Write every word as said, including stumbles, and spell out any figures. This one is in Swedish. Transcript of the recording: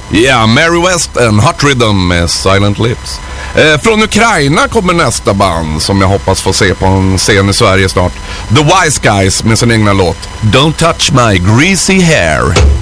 Ja, yeah, Mary West and Hot Rhythm med Silent Lips. Eh, från Ukraina kommer nästa band som jag hoppas få se på en scen i Sverige snart. The Wise Guys med sin egna låt Don't Touch My Greasy Hair.